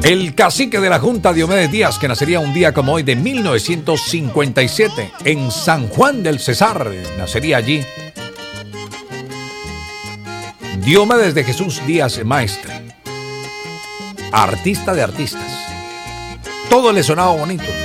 El cacique de la Junta, Diomedes Díaz, que nacería un día como hoy de 1957 en San Juan del Cesar, nacería allí. Diomedes de Jesús Díaz Maestre, artista de artistas. Todo le sonaba bonito.